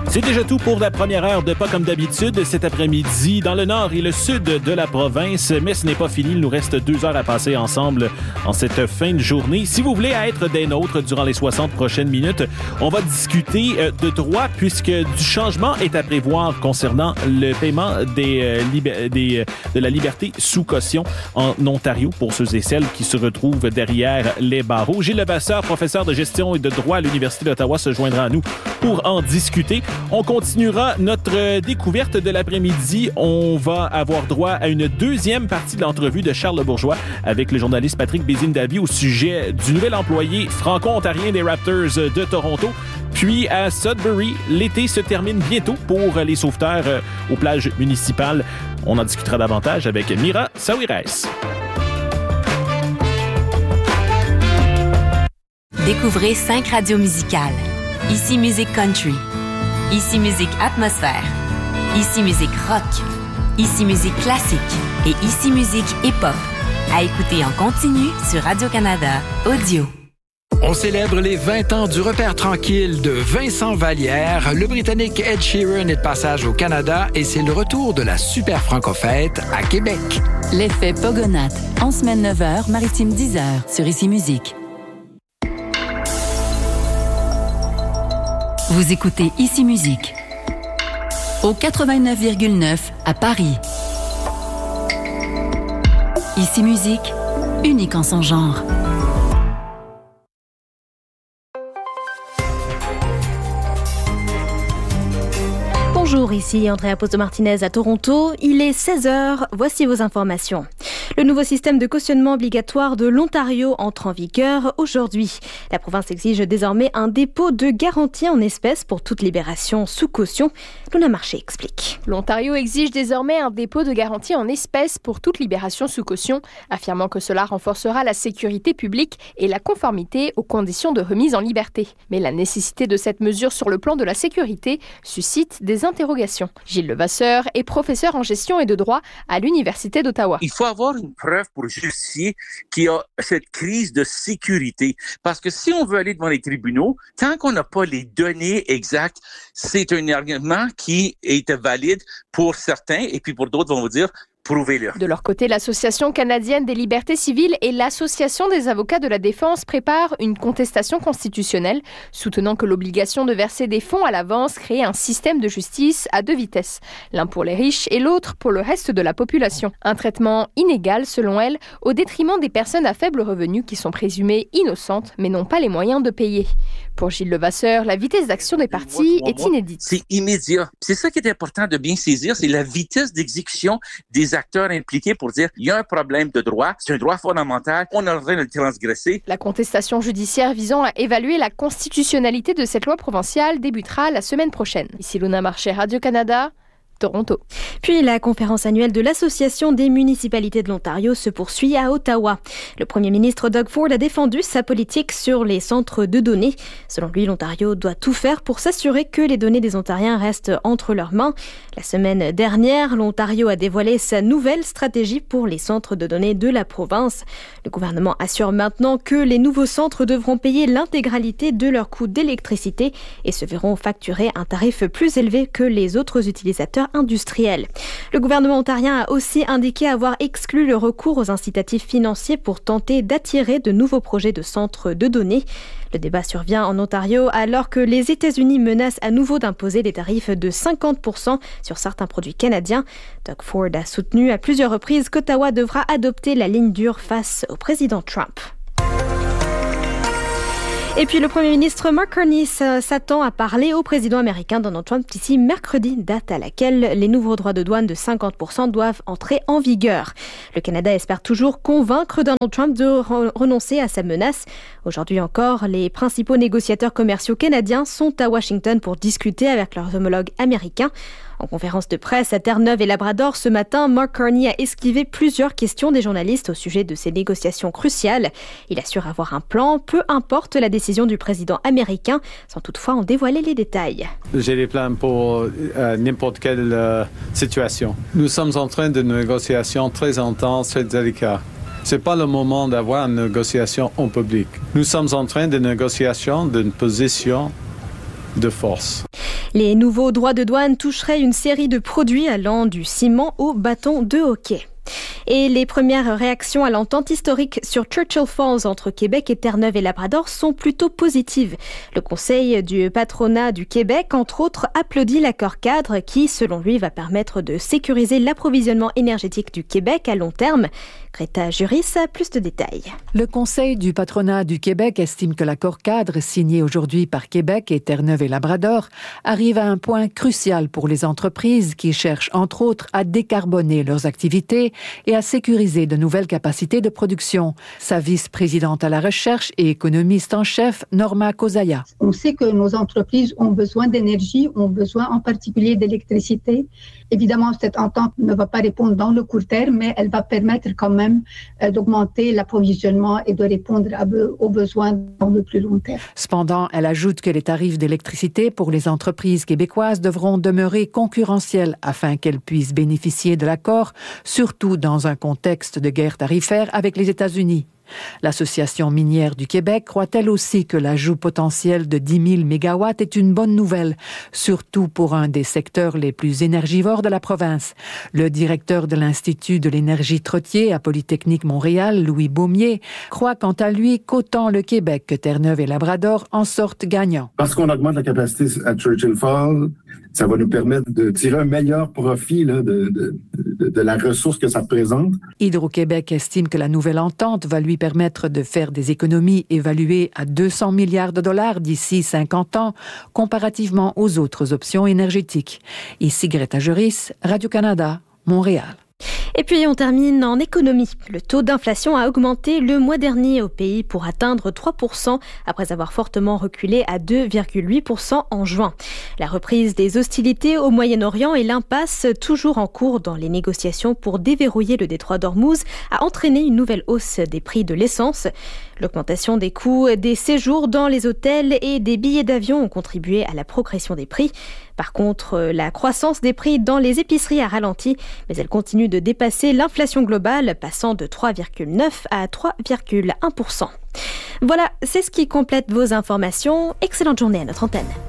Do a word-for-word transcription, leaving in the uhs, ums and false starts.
C'est déjà tout pour la première heure de Pas comme d'habitude cet après-midi dans le nord et le sud de la province. Mais ce n'est pas fini, il nous reste deux heures à passer ensemble en cette fin de journée. Si vous voulez être des nôtres durant les soixante prochaines minutes, on va discuter de droit puisque du changement est à prévoir concernant le paiement des, euh, libé- des, euh, de la liberté sous caution en Ontario pour ceux et celles qui se retrouvent derrière les barreaux. Gilles Levasseur, professeur de gestion et de droit à l'Université d'Ottawa, se joindra à nous pour en discuter. On continuera notre découverte de l'après-midi. On va avoir droit à une deuxième partie de l'entrevue de Charles Bourgeois avec le journaliste Patrick Bézine-Davy au sujet du nouvel employé franco-ontarien des Raptors de Toronto. Puis à Sudbury, l'été se termine bientôt pour les sauveteurs aux plages municipales. On en discutera davantage avec Mira Sawires. Découvrez cinq radios musicales. Ici Musique Country. Ici Musique Atmosphère. Ici Musique Rock. Ici Musique Classique. Et Ici Musique Hip-Hop. À écouter en continu sur Radio-Canada Audio. On célèbre les vingt ans du repère tranquille de Vincent Vallière. Le Britannique Ed Sheeran est de passage au Canada et c'est le retour de la super franco-fête à Québec. L'effet Pogonat, en semaine neuf heures, maritime dix heures, sur Ici Musique. Vous écoutez Ici Musique au quatre-vingt-neuf virgule neuf à Paris. Ici Musique, unique en son genre. Bonjour, ici Andrea Posto-Martinez à Toronto. Il est seize heures, voici vos informations. Le nouveau système de cautionnement obligatoire de l'Ontario entre en vigueur aujourd'hui. La province exige désormais un dépôt de garantie en espèces pour toute libération sous caution. Luna Marché explique. L'Ontario exige désormais un dépôt de garantie en espèces pour toute libération sous caution, affirmant que cela renforcera la sécurité publique et la conformité aux conditions de remise en liberté. Mais la nécessité de cette mesure sur le plan de la sécurité suscite des interrogations. Gilles Levasseur est professeur en gestion et de droit à l'Université d'Ottawa. Il faut avoir une preuve pour justifier qu'il y a cette crise de sécurité. Parce que si on veut aller devant les tribunaux, tant qu'on n'a pas les données exactes, c'est un argument qui est valide pour certains et puis pour d'autres vont vous dire prouvez-le. De leur côté, l'Association canadienne des libertés civiles et l'Association des avocats de la défense préparent une contestation constitutionnelle, soutenant que l'obligation de verser des fonds à l'avance crée un système de justice à deux vitesses, l'un pour les riches et l'autre pour le reste de la population. Un traitement inégal, selon elle, au détriment des personnes à faible revenu qui sont présumées innocentes mais n'ont pas les moyens de payer. Pour Gilles Levasseur, la vitesse d'action des partis est inédite. C'est immédiat. C'est ça qui est important de bien saisir, c'est la vitesse d'exécution des acteurs impliqués pour dire il y a un problème de droit, c'est un droit fondamental, on est en train de le transgresser. La contestation judiciaire visant à évaluer la constitutionnalité de cette loi provinciale débutera la semaine prochaine. Ici Luna Marché, Radio-Canada, Toronto. Puis la conférence annuelle de l'Association des municipalités de l'Ontario se poursuit à Ottawa. Le premier ministre Doug Ford a défendu sa politique sur les centres de données. Selon lui, l'Ontario doit tout faire pour s'assurer que les données des Ontariens restent entre leurs mains. La semaine dernière, l'Ontario a dévoilé sa nouvelle stratégie pour les centres de données de la province. Le gouvernement assure maintenant que les nouveaux centres devront payer l'intégralité de leur coût d'électricité et se verront facturer un tarif plus élevé que les autres utilisateurs industriels. Le gouvernement ontarien a aussi indiqué avoir exclu le recours aux incitatifs financiers pour tenter d'attirer de nouveaux projets de centres de données. Le débat survient en Ontario alors que les États-Unis menacent à nouveau d'imposer des tarifs de cinquante pour cent sur certains produits canadiens. Doug Ford a soutenu à plusieurs reprises qu'Ottawa devra adopter la ligne dure face au président Trump. Et puis le Premier ministre Mark Carney s'attend à parler au président américain Donald Trump d'ici mercredi, date à laquelle les nouveaux droits de douane de cinquante pour cent doivent entrer en vigueur. Le Canada espère toujours convaincre Donald Trump de re- renoncer à sa menace. Aujourd'hui encore, les principaux négociateurs commerciaux canadiens sont à Washington pour discuter avec leurs homologues américains. En conférence de presse à Terre-Neuve et Labrador ce matin, Mark Carney a esquivé plusieurs questions des journalistes au sujet de ces négociations cruciales. Il assure avoir un plan, peu importe la décision du président américain, sans toutefois en dévoiler les détails. J'ai des plans pour euh, n'importe quelle euh, situation. Nous sommes en train de négociations très intenses, très délicates. C'est pas le moment d'avoir une négociation en public. Nous sommes en train de négociations d'une position de force. Les nouveaux droits de douane toucheraient une série de produits allant du ciment au bâton de hockey. Et les premières réactions à l'entente historique sur Churchill Falls entre Québec et Terre-Neuve et Labrador sont plutôt positives. Le Conseil du patronat du Québec, entre autres, applaudit l'accord cadre qui, selon lui, va permettre de sécuriser l'approvisionnement énergétique du Québec à long terme. Greta Juris a plus de détails. Le Conseil du patronat du Québec estime que l'accord cadre signé aujourd'hui par Québec et Terre-Neuve et Labrador arrive à un point crucial pour les entreprises qui cherchent, entre autres, à décarboner leurs activités et à sécuriser de nouvelles capacités de production. Sa vice-présidente à la recherche et économiste en chef, Norma Kozaya. On sait que nos entreprises ont besoin d'énergie, ont besoin en particulier d'électricité. Évidemment, cette entente ne va pas répondre dans le court terme, mais elle va permettre quand même euh, d'augmenter l'approvisionnement et de répondre à be- aux besoins dans le plus long terme. Cependant, elle ajoute que les tarifs d'électricité pour les entreprises québécoises devront demeurer concurrentiels afin qu'elles puissent bénéficier de l'accord, surtout dans un contexte de guerre tarifaire avec les États-Unis. L'Association minière du Québec croit elle aussi que l'ajout potentiel de dix mille mégawatts est une bonne nouvelle, surtout pour un des secteurs les plus énergivores de la province. Le directeur de l'Institut de l'énergie Trottier à Polytechnique Montréal, Louis Baumier, croit quant à lui qu'autant le Québec que Terre-Neuve et Labrador en sortent gagnants. Parce qu'on augmente la capacité à Churchill Falls, ça va nous permettre de tirer un meilleur profit là, de, de, de, de la ressource que ça représente. Hydro-Québec estime que la nouvelle entente va lui permettre de faire des économies évaluées à deux cents milliards de dollars d'ici cinquante ans, comparativement aux autres options énergétiques. Ici Greta Juris, Radio-Canada, Montréal. Et puis on termine en économie. Le taux d'inflation a augmenté le mois dernier au pays pour atteindre trois pour cent après avoir fortement reculé à deux virgule huit pour cent en juin. La reprise des hostilités au Moyen-Orient et l'impasse toujours en cours dans les négociations pour déverrouiller le détroit d'Ormuz a entraîné une nouvelle hausse des prix de l'essence. L'augmentation des coûts des séjours dans les hôtels et des billets d'avion ont contribué à la progression des prix. Par contre, la croissance des prix dans les épiceries a ralenti, mais elle continue de dépasser l'inflation globale, passant de trois virgule neuf à trois virgule un pour cent. Voilà, c'est ce qui complète vos informations. Excellente journée à notre antenne.